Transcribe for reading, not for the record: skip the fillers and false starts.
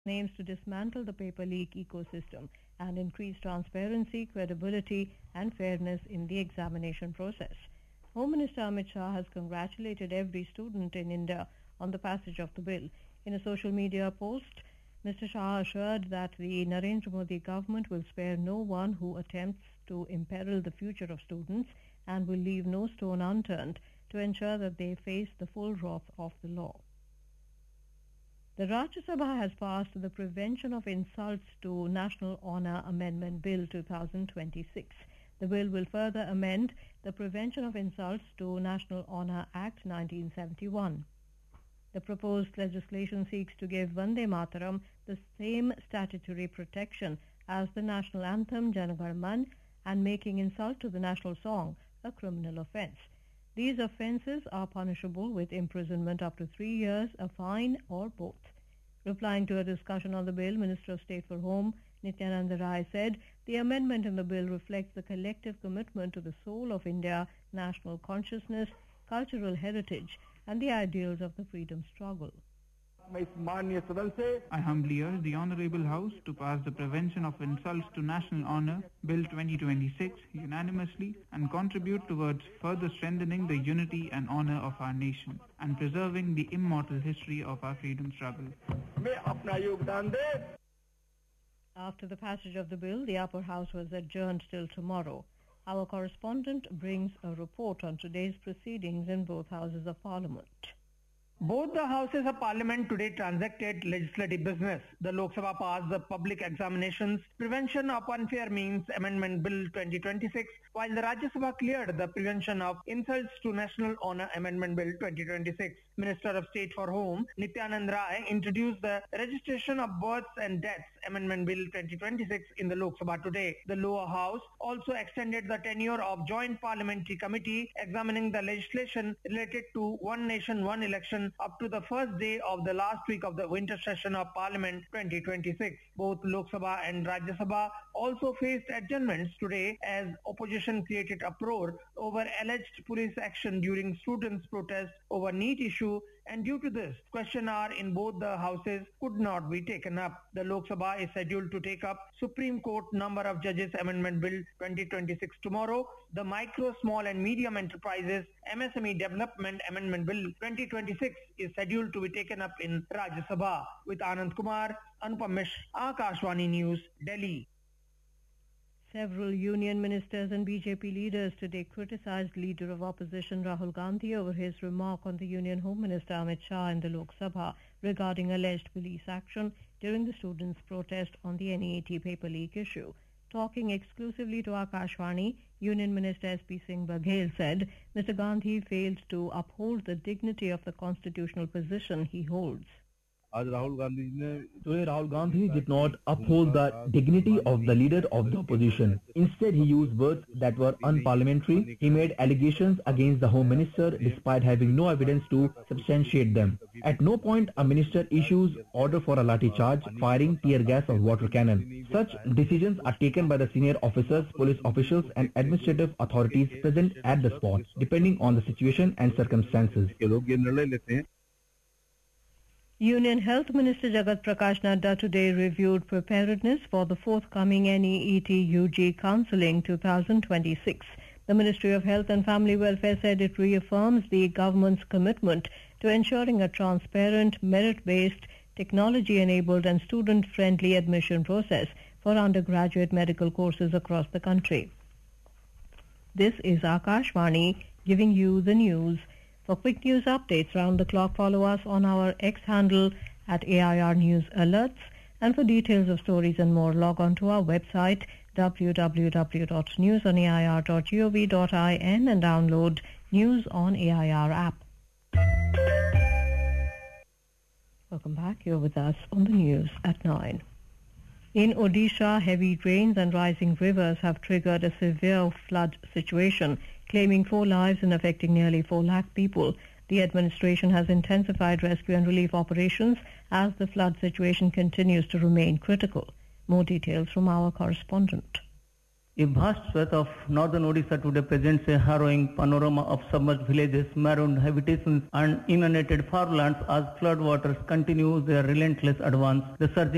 aims to dismantle the paper leak ecosystem and increase transparency, credibility, and fairness in the examination process. Home Minister Amit Shah has congratulated every student in India on the passage of the bill. In a social media post, Mr. Shah assured that the Narendra Modi government will spare no one who attempts to imperil the future of students and will leave no stone unturned to ensure that they face the full wrath of the law. The Rajya Sabha has passed the Prevention of Insults to National Honour Amendment Bill 2026. The bill will further amend the Prevention of Insults to National Honour Act 1971. The proposed legislation seeks to give Vande Mataram the same statutory protection as the national anthem Jana Gan Man and making insult to the national song a criminal offence. These offences are punishable with imprisonment up to 3 years, a fine, or both. Replying to a discussion on the bill, Minister of State for Home Nityanand Rai said the amendment in the bill reflects the collective commitment to the soul of India, national consciousness, cultural heritage, and the ideals of the freedom struggle. I humbly urge the Honourable House to pass the Prevention of Insults to National Honour Bill 2026 unanimously and contribute towards further strengthening the unity and honour of our nation and preserving the immortal history of our freedom struggle. After the passage of the bill, the upper house was adjourned till tomorrow. Our correspondent brings a report on today's proceedings in both houses of parliament. Both the houses of parliament today transacted legislative business. The Lok Sabha passed the Public Examinations Prevention of Unfair Means Amendment Bill 2026, while the Rajya Sabha cleared the Prevention of Insults to National Honour Amendment Bill 2026. Minister of State for Home Nityanand Rai introduced the Registration of Births and Deaths Amendment Bill 2026 in the Lok Sabha today. The lower house also extended the tenure of Joint Parliamentary Committee examining the legislation related to One Nation, One Election up to the first day of the last week of the winter session of Parliament 2026. Both Lok Sabha and Rajya Sabha also faced adjournments today as opposition created uproar over alleged police action during students' protests over NEET issue, and due to this, question hour in both the houses could not be taken up. The Lok Sabha is scheduled to take up Supreme Court Number of Judges Amendment Bill 2026 tomorrow. The Micro, Small and Medium Enterprises MSME Development Amendment Bill 2026 is scheduled to be taken up in Rajya Sabha. With Anand Kumar, Anupam Mishra, Akashvani News, Delhi. Several union ministers and BJP leaders today criticized Leader of Opposition Rahul Gandhi over his remark on the Union Home Minister Amit Shah in the Lok Sabha regarding alleged police action during the students' protest on the NEET paper leak issue. Talking exclusively to Akashvani, Union Minister S.P. Singh Baghel said Mr. Gandhi failed to uphold the dignity of the constitutional position he holds. Today Rahul Gandhi did not uphold the dignity of the leader of the opposition. Instead, he used words that were unparliamentary. He made allegations against the Home Minister despite having no evidence to substantiate them. At no point a minister issues order for a lathi charge, firing, tear gas or water cannon. Such decisions are taken by the senior officers, police officials and administrative authorities present at the spot, depending on the situation and circumstances. Union Health Minister Jagat Prakash Nadda today reviewed preparedness for the forthcoming NEET UG Counselling 2026. The Ministry of Health and Family Welfare said it reaffirms the government's commitment to ensuring a transparent, merit-based, technology-enabled and student-friendly admission process for undergraduate medical courses across the country. This is Akashvani giving you the news. For quick news updates round the clock, follow us on our X handle at AIR News Alerts. And for details of stories and more, log on to our website www.newsonair.gov.in and download News on AIR app. Welcome back. You're with us on the news at 9. In Odisha, heavy rains and rising rivers have triggered a severe flood situation, claiming 4 lives and affecting nearly 4 lakh people. The administration has intensified rescue and relief operations as the flood situation continues to remain critical. More details from our correspondent. A vast swath of northern Odisha today presents a harrowing panorama of submerged villages, marooned habitations and inundated farmlands as flood waters continue their relentless advance. The surging